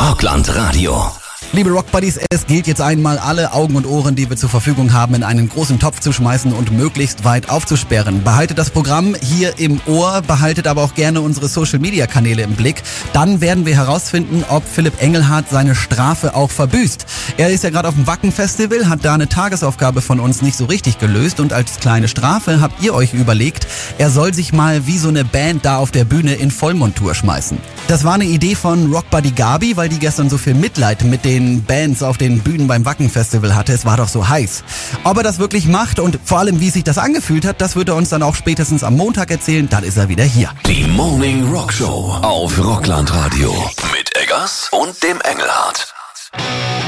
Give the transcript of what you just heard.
Rockland Radio. Liebe Rockbuddies, es gilt jetzt einmal, alle Augen und Ohren, die wir zur Verfügung haben, in einen großen Topf zu schmeißen und möglichst weit aufzusperren. Behaltet das Programm hier im Ohr, behaltet aber auch gerne unsere Social-Media-Kanäle im Blick. Dann werden wir herausfinden, ob Philipp Engelhardt seine Strafe auch verbüßt. Er ist ja gerade auf dem Wacken-Festival, hat da eine Tagesaufgabe von uns nicht so richtig gelöst und als kleine Strafe habt ihr euch überlegt, er soll sich mal wie so eine Band da auf der Bühne in Vollmontur schmeißen. Das war eine Idee von Rockbuddy Gabi, weil die gestern so viel Mitleid mit den Bands auf den Bühnen beim Wacken-Festival hatte. Es war doch so heiß. Ob er das wirklich macht und vor allem, wie sich das angefühlt hat, das wird er uns dann auch spätestens am Montag erzählen. Dann ist er wieder hier. Die Morning Rock Show auf Rockland Radio mit Eggers und dem Engelhardt.